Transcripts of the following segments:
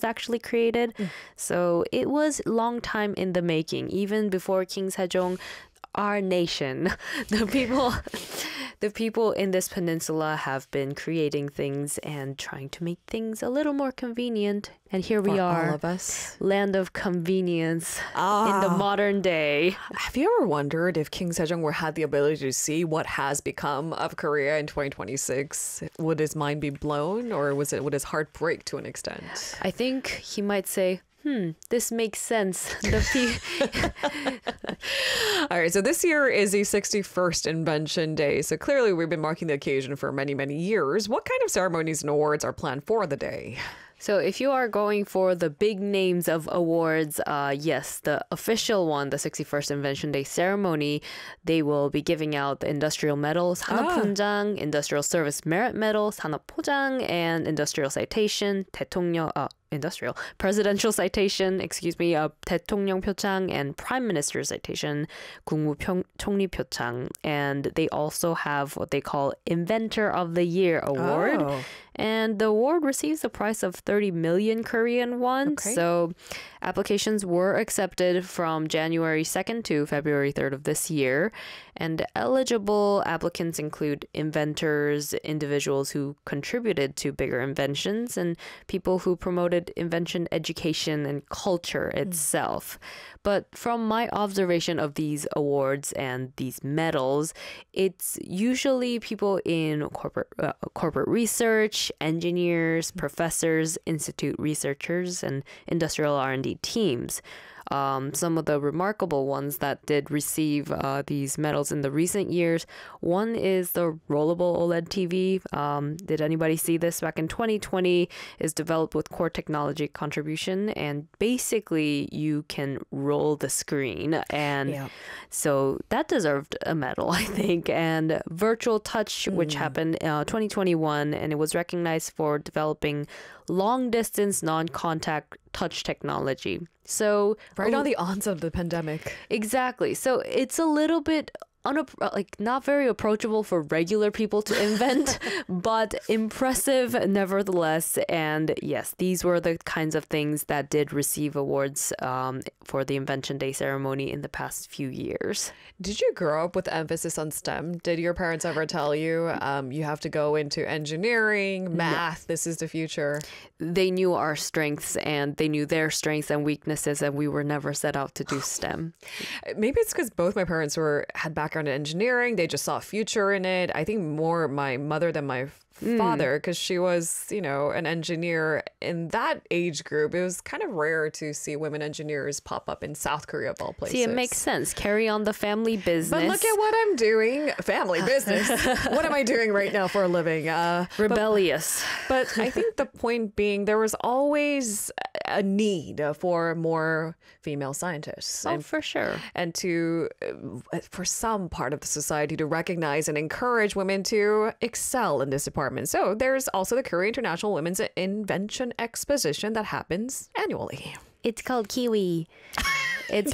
actually created. So it was long time in the making, even before King Sejong, our nation, the people in this peninsula have been creating things and trying to make things a little more convenient. And here we are, all of us. land of convenience in the modern day. Have you ever wondered if King Sejong had the ability to see what has become of Korea in 2026? Would his mind be blown, or would his heart break to an extent? I think he might say, this makes sense. All right, so this year is the 61st Invention Day. So clearly we've been marking the occasion for many, many years. What kind of ceremonies and awards are planned for the day? So if you are going for the big names of awards, yes, the official one, the 61st Invention Day ceremony, they will be giving out the industrial medal, 산업훈장, industrial service merit medal, 산업포장, and industrial citation, presidential citation, 대통령 표창, and prime minister citation, 국무총리 표창. And they also have what they call Inventor of the Year award. Oh. And the award receives a price of 30 million Korean won. Okay. So applications were accepted from January 2nd to February 3rd of this year. And eligible applicants include inventors, individuals who contributed to bigger inventions, and people who promoted invention education and culture itself. But from my observation of these awards and these medals, it's usually people in corporate research, engineers, professors, institute researchers, and industrial R&D teams. Some of the remarkable ones that did receive these medals in the recent years. One is the rollable OLED TV. Did anybody see this? Back in 2020, is developed with core technology contribution, and basically you can roll the screen, and so that deserved a medal, I think. And Virtual Touch, which happened 2021, and it was recognized for developing long-distance non-contact touch technology. So Right on the onset of the pandemic. exactly. So it's a little bit not very approachable for regular people to invent, but impressive nevertheless. And yes, these were the kinds of things that did receive awards for the Invention Day ceremony in the past few years. Did you grow up with emphasis on STEM? Did your parents ever tell you you have to go into engineering, math, this is the future? They knew our strengths and they knew their strengths and weaknesses, and we were never set out to do STEM. Maybe it's because both my parents had background in engineering. They just saw a future in it. I think more my mother than my father, because she was, an engineer in that age group. It was kind of rare to see women engineers pop up in South Korea of all places. See, it makes sense. Carry on the family business. But look at what I'm doing. Family business. What am I doing right now for a living? Rebellious. But I think the point being, there was always a need for more female scientists. Oh, for sure. And for some part of the society to recognize and encourage women to excel in this department. So there's also the Korea International Women's Invention Exposition that happens annually. It's called Kiwi. It's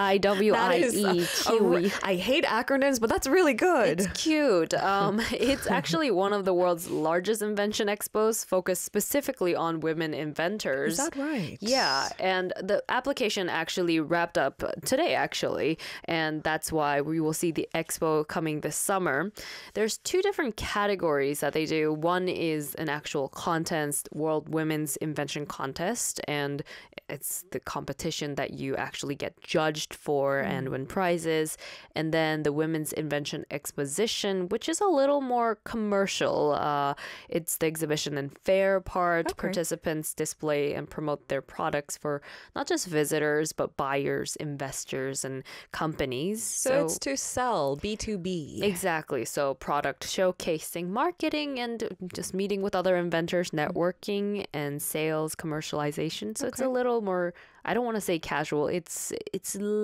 Kiwie. Kiwi. I hate acronyms, but that's really good. It's cute. It's actually one of the world's largest invention expos focused specifically on women inventors. Is that right? Yeah. And the application actually wrapped up today, actually. And that's why we will see the expo coming this summer. There's two different categories that they do. One is an actual contest, World Women's Invention Contest. And it's the competition that you actually get judged for and win prizes. And then the Women's Invention Exposition, which is a little more commercial. It's the exhibition and fair part. Okay. Participants display and promote their products for not just visitors, but buyers, investors, and companies. So it's to sell, B2B. Exactly. So product showcasing, marketing, and just meeting with other inventors, networking, and sales, commercialization. So it's a little more, I don't want to say casual. It's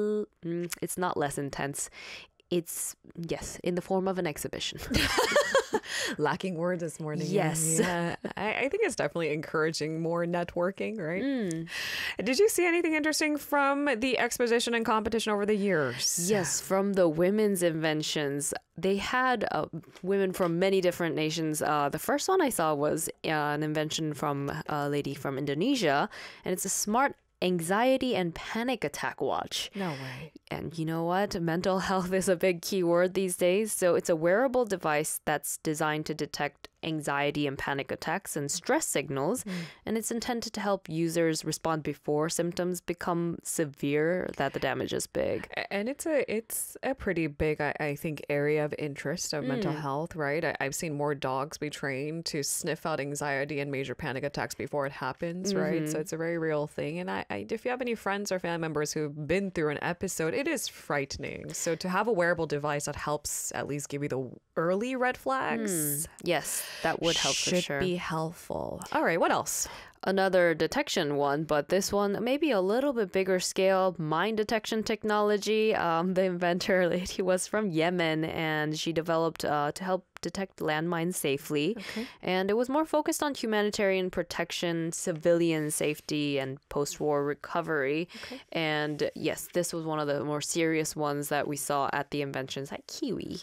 not less intense. It's, yes, in the form of an exhibition. Lacking word this morning. Yes. Yeah. I think it's definitely encouraging more networking, right? Did you see anything interesting from the exposition and competition over the years? Yes, from the women's inventions, they had women from many different nations. The first one I saw was an invention from a lady from Indonesia, and it's a smart anxiety and panic attack watch. No way. And you know what? Mental health is a big keyword these days. So it's a wearable device that's designed to detect anxiety and panic attacks and stress signals. And it's intended to help users respond before symptoms become severe, that the damage is big. And it's a pretty big, I think, area of interest of mental health, right? I've seen more dogs be trained to sniff out anxiety and major panic attacks before it happens, right? So it's a very real thing. And if you have any friends or family members who've been through an episode, it is frightening. So to have a wearable device that helps at least give you the early red flags, Yes, that would help for sure. should be helpful. All right, what else? Another detection one, but this one maybe a little bit bigger scale, mine detection technology. The inventor lady was from Yemen, and she developed to help detect landmines safely. And it was more focused on humanitarian protection, civilian safety, and post-war recovery. And yes, this was one of the more serious ones that we saw at the inventions at Kiwi.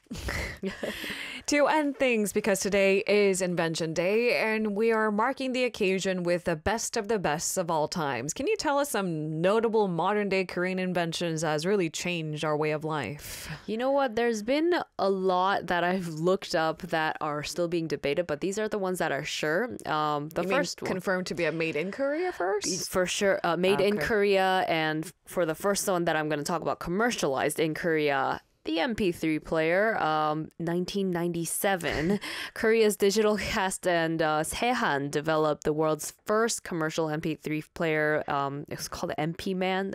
To end things, because today is Invention Day and we are marking the occasion with the best of all times. Can you tell us some notable modern day Korean inventions that has really changed our way of life? You know what? There's been a lot that I've looked up that are still being debated, but these are the ones that are sure. The first one, confirmed to be a made in Korea first? for sure, made in Korea, and for the first one that I'm going to talk about, commercialized in Korea. The MP3 player, 1997, Korea's digital cast and Sehan developed the world's first commercial MP3 player. It was called MP-Man,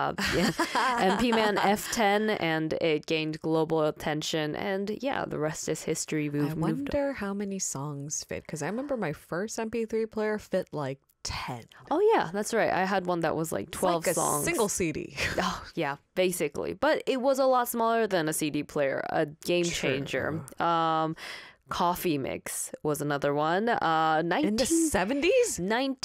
MP-Man F10, and it gained global attention. And yeah, the rest is history. I wonder how many songs fit, because I remember my first MP3 player fit like 10. Oh yeah, that's right. I had one that was like 12 It's like songs. a single CD. Oh, yeah, basically. But it was a lot smaller than a CD player, a game changer. Coffee Mix was another one. In the 70s?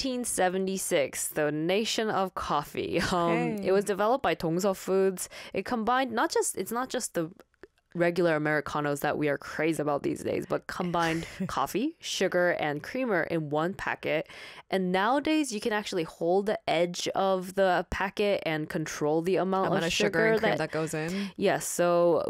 1976, the Nation of Coffee. It was developed by Dongsuh Foods. It combined it's not just the regular Americanos that we are crazy about these days, but combined coffee, sugar, and creamer in one packet. And nowadays, you can actually hold the edge of the packet and control the amount of sugar and cream that goes in. Yes, so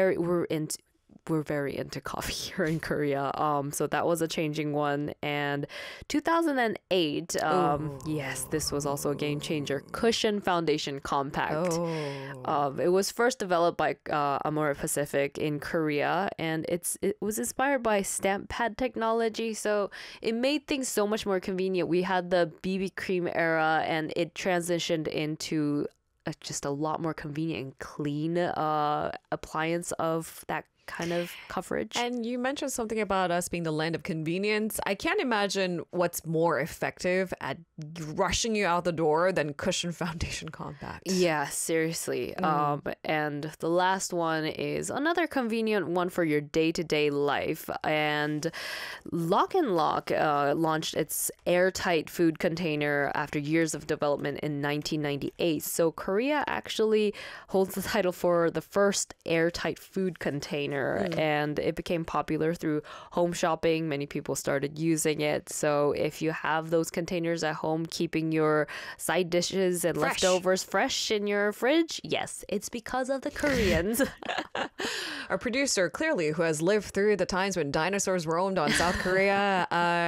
we're very into coffee here in Korea. So that was a changing one. And 2008, yes, this was also a game changer. Cushion Foundation Compact. It was first developed by Amore Pacific in Korea, and it was inspired by stamp pad technology. So it made things so much more convenient. We had the BB cream era, and it transitioned into just a lot more convenient and clean appliance of that kind of coverage. And you mentioned something about us being the land of convenience. I can't imagine what's more effective at rushing you out the door than Cushion Foundation Compact. Yeah, seriously. And the last one is another convenient one for your day-to-day life. And Lock and Lock launched its airtight food container after years of development in 1998. So Korea actually holds the title for the first airtight food container. And it became popular through home shopping. Many people started using it. So if you have those containers at home, keeping your side dishes and leftovers fresh in your fridge, yes, it's because of the Koreans. Our producer, clearly, who has lived through the times when dinosaurs roamed on South Korea,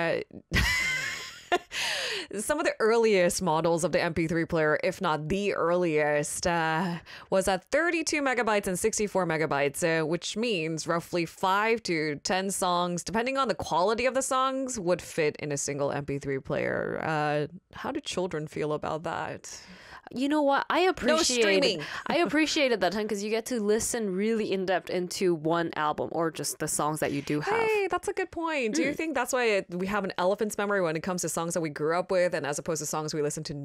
some of the earliest models of the MP3 player, if not the earliest, was at 32 megabytes and 64 megabytes, which means roughly 5 to 10 songs, depending on the quality of the songs, would fit in a single MP3 player. How do children feel about that? You know what? I streaming. appreciated that time because you get to listen really in depth into one album or just the songs that you do have. Hey, that's a good point. Do you think that's why we have an elephant's memory when it comes to songs that we grew up with and as opposed to songs we listen to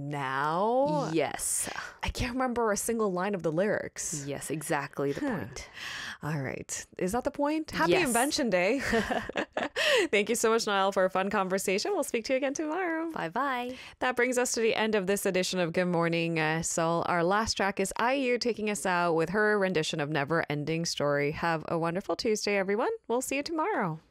now? Yes. I can't remember a single line of the lyrics. Yes, exactly the point. All right. Is that the point? Happy Yes. Invention Day. Thank you so much, Niall, for a fun conversation. We'll speak to you again tomorrow. Bye bye. That brings us to the end of this edition of Good Morning Seoul. Our last track is IU taking us out with her rendition of Never Ending Story. Have a wonderful Tuesday, everyone. We'll see you tomorrow.